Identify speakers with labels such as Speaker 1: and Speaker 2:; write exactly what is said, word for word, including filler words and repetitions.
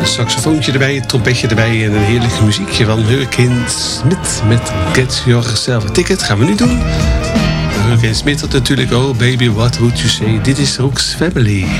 Speaker 1: saxofoontje erbij, een trompetje erbij en een heerlijk muziekje van Hurricane Smith met Get Yourself a Ticket. Gaan we nu doen. Hurricane Smith had natuurlijk, oh baby, what would you say? Dit is Rook's Family.